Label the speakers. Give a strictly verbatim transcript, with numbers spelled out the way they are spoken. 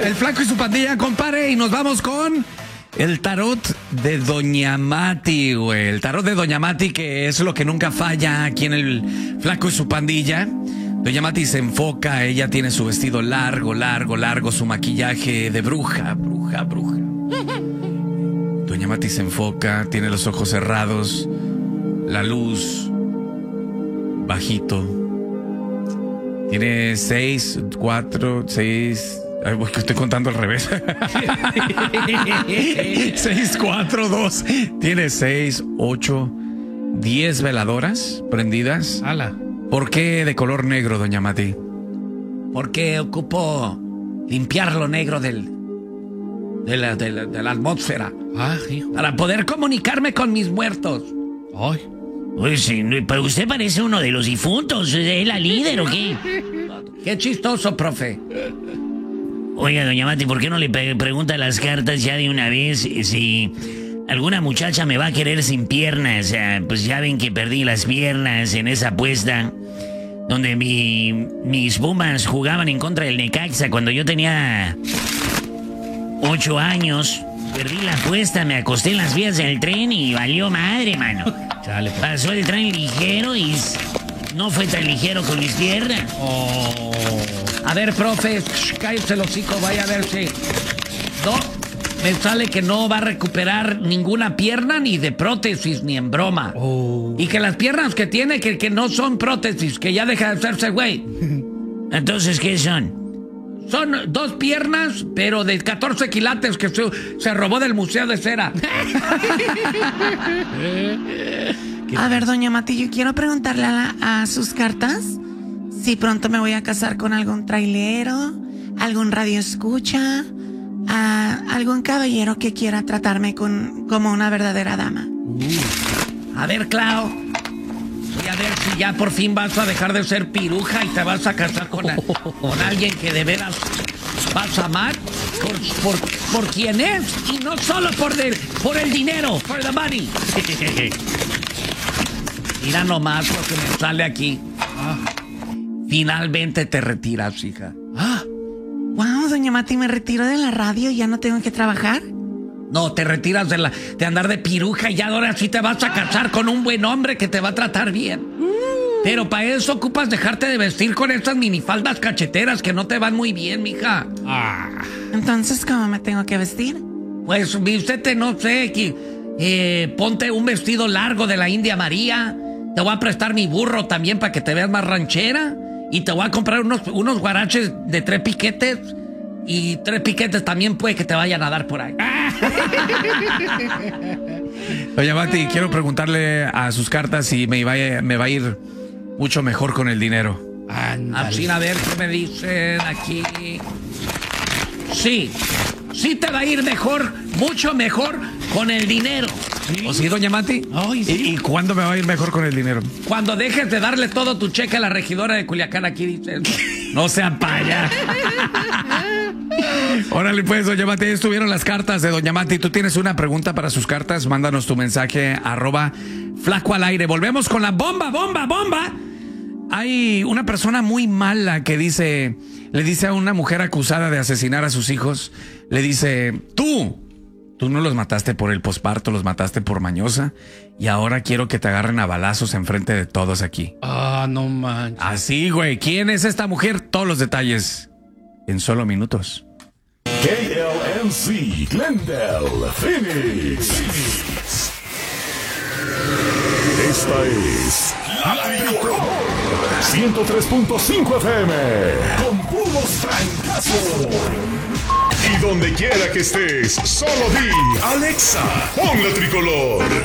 Speaker 1: El Flaco y su pandilla, compadre, y nos vamos con el tarot de Doña Mati, güey. El tarot de Doña Mati, que es lo que nunca falla aquí en el Flaco y su pandilla. Doña Mati se enfoca, ella tiene su vestido largo, largo, largo, su maquillaje de bruja, bruja, bruja. Doña Mati se enfoca, tiene los ojos cerrados, la luz bajito. Tiene seis, cuatro, seis... Ay, que estoy contando al revés. seis, cuatro, dos. Tiene seis, ocho, diez veladoras prendidas.
Speaker 2: ¡Hala!
Speaker 1: ¿Por qué de color negro, Doña Mati?
Speaker 3: Porque ocupo limpiar lo negro del, de, la, de, la, de la atmósfera.
Speaker 2: Ah, hijo.
Speaker 3: Para poder comunicarme con mis muertos.
Speaker 2: Ay.
Speaker 4: Pues sí, pero usted parece uno de los difuntos. ¿Es la líder o qué?
Speaker 3: Qué chistoso, profe.
Speaker 4: Oiga, doña Mati, ¿por qué no le pre- pregunta las cartas ya de una vez si alguna muchacha me va a querer sin piernas? O sea, pues ya ven que perdí las piernas en esa apuesta donde mi, mis Pumas jugaban en contra del Necaxa cuando yo tenía ocho años. Perdí la apuesta, me acosté en las vías del tren y valió madre, mano.
Speaker 2: Chale, pues.
Speaker 4: Pasó el tren ligero y no fue tan ligero con mis piernas.
Speaker 2: Oh.
Speaker 3: A ver, profe, shh, cállese el hocico, vaya a ver si... No, me sale que no va a recuperar ninguna pierna ni de prótesis ni en broma.
Speaker 2: Oh.
Speaker 3: Y que las piernas que tiene, que, que no son prótesis, que ya deja de hacerse güey.
Speaker 4: Entonces, ¿qué son?
Speaker 3: Son dos piernas, pero de catorce quilates que se, se robó del Museo de Cera.
Speaker 5: A ver, doña Mati, yo quiero preguntarle a, la- a sus cartas si pronto me voy a casar con algún trailero, algún radioescucha, a algún caballero que quiera tratarme con, como una verdadera dama.
Speaker 3: A ver, Clau, voy a ver si ya por fin vas a dejar de ser piruja y te vas a casar con, a- con alguien que de veras vas a amar por, por, por quien es y no solo por, de, por el dinero, por the money. Mira nomás lo que me sale aquí.
Speaker 2: Ah.
Speaker 3: Finalmente te retiras, hija.
Speaker 2: Ah.
Speaker 5: Wow, doña Mati, me retiro de la radio y ya no tengo que trabajar.
Speaker 3: No, te retiras de, la, de andar de piruja y ya ahora sí te vas a casar con un buen hombre que te va a tratar bien. Pero para eso ocupas dejarte de vestir con estas minifaldas cacheteras que no te van muy bien, mija.
Speaker 2: Ah.
Speaker 5: Entonces, ¿cómo me tengo que vestir?
Speaker 3: Pues vístete, no sé, que, eh, ponte un vestido largo de la India María. Te voy a prestar mi burro también para que te veas más ranchera. Y te voy a comprar unos, unos guaraches de tres piquetes. Y tres piquetes también puede que te vayan a dar por ahí.
Speaker 1: Doña Mati, quiero preguntarle a sus cartas si me va, a- me va a ir mucho mejor con el dinero.
Speaker 2: Ándale.
Speaker 3: Así, a ver qué me dicen aquí. Sí, sí te va a ir mejor, mucho mejor con el dinero.
Speaker 1: ¿O sí, Doña Mati?
Speaker 2: Ay, sí.
Speaker 1: ¿Y, y cuándo me va a ir mejor con el dinero?
Speaker 3: Cuando dejes de darle todo tu cheque a la regidora de Culiacán, aquí dices, no sean paya.
Speaker 1: Órale pues, Doña Mati, ahí estuvieron las cartas de Doña Mati. ¿Tú tienes una pregunta para sus cartas? Mándanos tu mensaje, arroba Flaco al aire. Volvemos con la bomba, bomba, bomba. Hay una persona muy mala que dice, le dice a una mujer acusada de asesinar a sus hijos, le dice, tú, tú no los mataste por el posparto, los mataste por mañosa y ahora quiero que te agarren a balazos enfrente de todos aquí.
Speaker 2: Ah, no manches.
Speaker 1: Así, güey. ¿Quién es esta mujer? Todos los detalles en solo minutos.
Speaker 6: K L M C, Glendale, Phoenix. Esta es La Tricolor ciento tres punto cinco F M con puros francazos. Y donde quiera que estés, solo di Alexa, pon La Tricolor.